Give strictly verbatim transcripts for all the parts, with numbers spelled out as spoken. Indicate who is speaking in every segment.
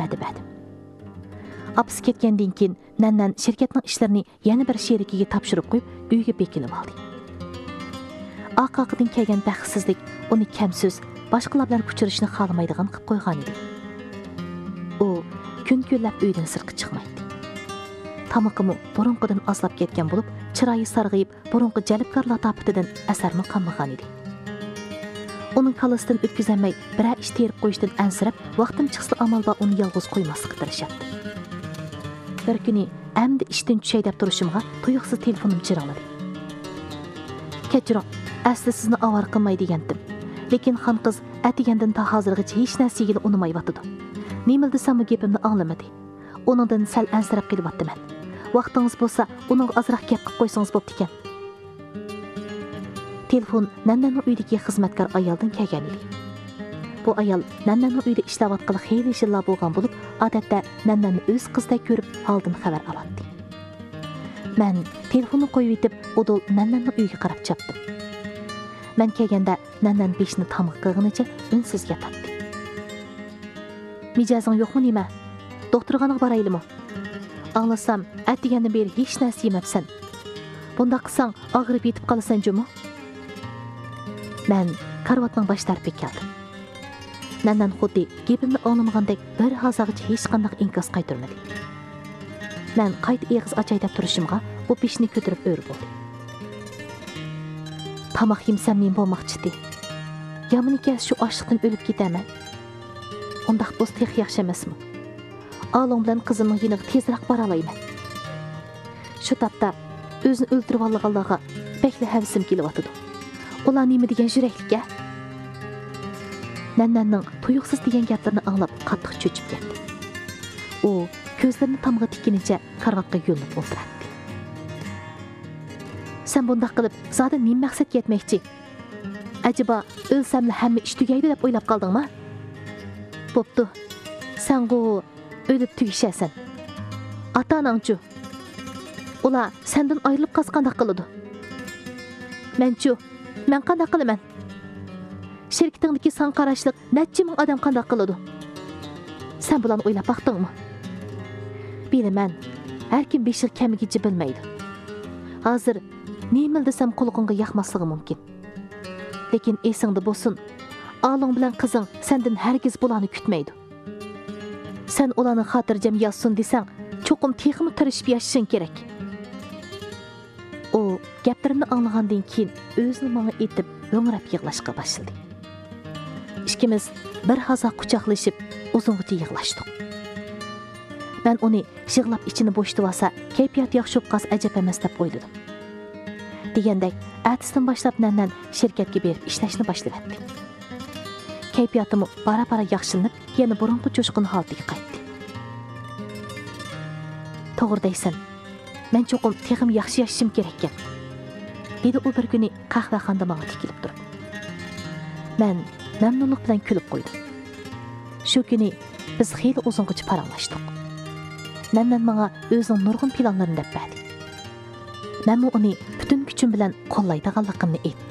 Speaker 1: va'da berdi. Apisi ketgandan keyin Nannan şirketning ishlarini yana bir sherikiga topshirib qo'yib, uyga bekinib oldi. Aqaqdan kelgan baxtsizlik uni kamsiz, boshqalar bilan uchrashishni xohlamaydigan qilib qo'ygan edi. U kun-kunlab uydan sirtqa chiqmaydi. Tamaqimi burunqidan azlab ketgan bo'lib, chiroyi sarg'ayib, burunqi jalbkor latofatidan asarmi qolmagan edi. Uning kalasidan o'tkazolmay, biror ish terib qo'yishdan ansirab, vaqtim chiqsa amalda uni yolg'iz qo'ymaslikka tirishadi. Bir kuni amdi ishdan tushay deb turishimga tuyuqsiz telefonim chiringladi. Kechiring, asli sizni avar qilmay degandim. Lekin xon qiz atigandan ta hozirgacha hech narsaga unimayotdi. Nima desam gapimni anglamadi. Uningdan sal ansirab qelyapman. Vaqtingiz bo'lsa, uning azroq gap qilib qo'ysangiz bo'pti ekan. Telefon Nannanning uyidagi xizmatkor ayoldan kelgan edi. Bu ayol Nannanning uyida ishlayotgan xeyli yillar bo'lgan bo'lib, odatda Nannanni o'z qizday ko'rib, holdan xabar oladi. Men telefonni qo'yib etib, o'dol Nannanning uyiga qarab chapdim. Men kelganda Nannan beshni tamoq qilganicha unsiz yotadi. Mijozing yo'qmi nima? Doktorxonaga boraylikmi? Anglasam, atdigandan beri hech narsa yemabsan. Bunda qilsang, og'rib yetib qolasan jumi? Men karvatning bosh tarafiga keldim. Nannan xuddi gapimni anglamagandek bir hozirgacha hech qanday inkos qaytarmadi. Men qayta eg'iz ochay deb turishimga u beshni ko'tarib o'rib bo'ldi. Tamoq yemsam men bo'lmoqchidi. Yaminiki shu ochliqdan o'lib ketaman. Undaq bo'lsa tex yaxshi emasmi? Along bilan qizimning yiniga tezroq bora olayman. Shu topda o'zini o'ldirib olganlarga bekli havsim kelyotdi. Ular nima degan yuraklikka? Nannanning tuyuqsiz degan gaplarini anglab qattiq cho'chib ketdi. U ko'zlarini tamg'a tikkinicha karvatga yo'linib o'tiradi. Sen bundaq qilib, zoda nima maqsadga yetmoqchi? Acaba o'lsamli hamma ish tugaydi deb o'ylab qoldingmi? Bo'pti. Sen go o'lib tugishasan. Ata-onangchi. Ular sendan ayrilib qolsa qanday qiladi? Menchu, men qanday qilaman? Şirketingdagi san qarashliq necha ming odam qanday qiladi? Sen bularni o'ylab baqdingmi? Bilaman, har kim beshig kamigicha bilmaydi. Hozir nima desam qulog'ingga yoqmasligi mumkin. Lekin esingda bo'lsin, Along bilan qizing sendan hargiz bularni kutmaydi. Sen ularni xotirjam yozsin desang, cho'qim texmi tirishib yashashing kerak. U gaplarimni anglagandan keyin o'zini menga etib, ho'ngrab yig'lashga boshladi. İkimiz bir haza quchoqlashib, uzungacha yig'lashdik. Men uni yig'lab ichini bo'shitib olsa, kayfiyat yaxshi bo'lib ajab emas deb o'yladim. Degandek, atisdan boshlab Nannan shirkatga berib ishlashni boshladi. Kayfiyatim bara-bara yaxshilanib, yana burunqi jo'shqin holatiga qaytdi. To'g'ri deysan. Men cho'qim texim yaxshi yashashim kerak ekan. Dedi u bir kuni qahvaxonada menga tikilib turib. Men mamnunlik bilan kulib qo'ydim. Shu kuni biz xeyli uzungacha paranglashdik. Nannan menga o'zining nurg'un planlarini deb berdi. Men uni butun kuchim bilan qo'llaydiganligimni aytdim.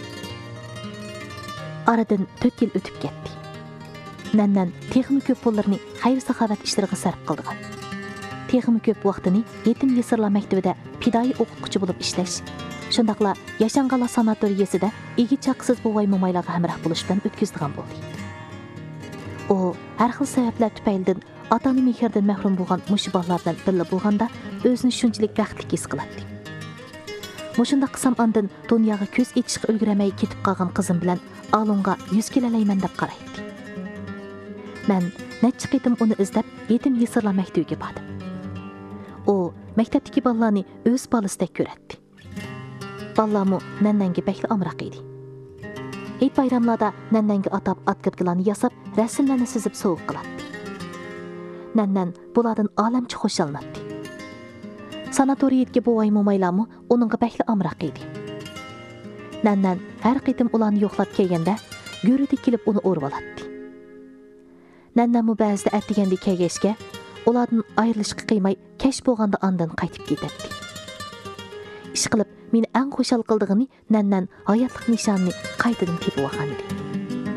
Speaker 1: Aradan to'rt yil o'tib ketdi. Nannan texnik ko'p pullarni xayr-saxovat ishlariga sarf qilgan. Texnik ko'p vaqtini yetim yesirlar maktabida pidoi o'qituvchi bo'lib ishlash, shundaqla Yashanqala sanatoriyasida egi chaqsiz buvay momaylarga hamroh bo'lish bilan o'tkazdigan bo'ldi. U har xil sabablar tufaylidan ota-ona mehridan mahrum bo'lgan mush bolalar bilan birga bo'lganda o'zini shunchalik baxtli his qiladi. Mushunda qisam ondan dunyoga ko'z etishga ulguramay ketib qolgan qizim bilan Alongga yuz kelalayman deb qaraydi. Men necha qitim uni izlab yetim yesirlar maktabiga bordim. U maktabdagi bolalarni o'z bolasidek ko'radi. Balalarmu Nannanga bekli amroq edi. Hayit bayramlarda Nannanga atab atkirtlarni yasab, rasmlarni sizib sovuq qiladi. Nannan bulardan olamcha xo'shallanadi. Sanatoriyatga buvay momaylarmu uningga bekli amroq edi. Nannan har qitim ularni yo'qlab kelganda, go'rida kelib uni o'rib oladi. Nannanmu ba'zida atdiganda kelgachga, ulardan ayrilishga qiymay, kash bo'lganda ondan qaytib ketadi. Ish qilib, meni eng xushal qildig'ini Nannan hayotlik nishonini qaytadan tepib olgan edi.